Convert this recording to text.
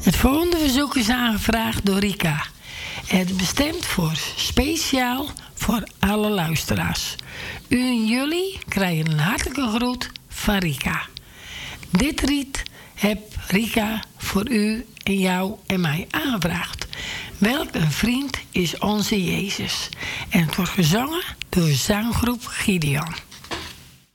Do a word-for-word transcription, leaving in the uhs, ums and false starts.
Het volgende verzoek is aangevraagd door Rika. Het is bestemd voor speciaal voor alle luisteraars. U en jullie krijgen een hartelijke groet van Rika. Dit lied heb Rika voor u en jou en mij aangevraagd. Welk een vriend is onze Jezus. En het wordt gezongen door zanggroep Gideon.